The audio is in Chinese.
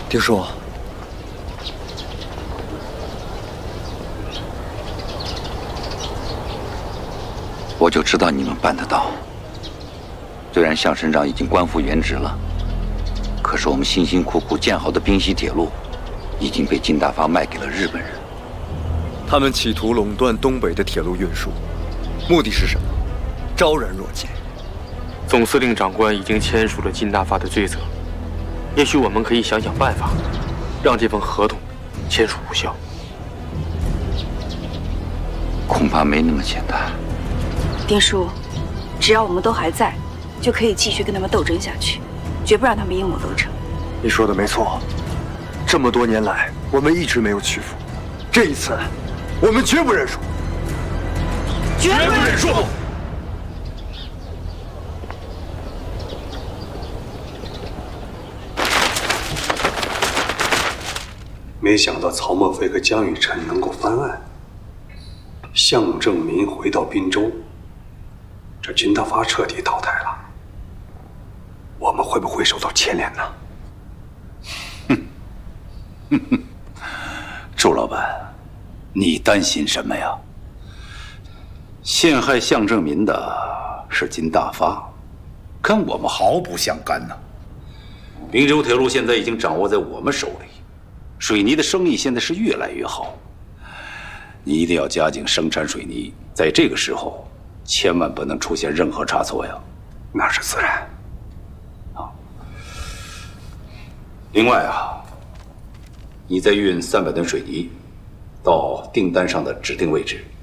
丁叔， 我就知道你们办得到。虽然向省长已经官复原职了，可是我们辛辛苦苦建好的滨西铁路，已经被金大发卖给了日本人。 他们企图垄断东北的铁路运输，目的是什么？昭然若揭。 总司令长官已经签署了金大发的罪责，也许我们可以想想办法，让这份合同签署无效。 恐怕没那么简单。 丁叔，只要我们都还在，就可以继续跟他们斗争下去，绝不让他们阴谋得逞。 你说的没错，这么多年来，我们一直没有屈服，这一次，我们绝不认输， 绝不认输。 没想到曹墨飞和江雨晨能够翻案，向正民回到滨州，这金大发彻底淘汰了，我们会不会受到牵连呢？ 周老板，你担心什么呀？陷害向正民的是金大发，跟我们毫不相干呢。滨州铁路现在已经掌握在我们手里。水泥的生意现在是越来越好，你一定要加紧生产水泥，在这个时候，千万不能出现任何差错呀。 那是自然。 另外啊，你再运300吨水泥到订单上的指定位置，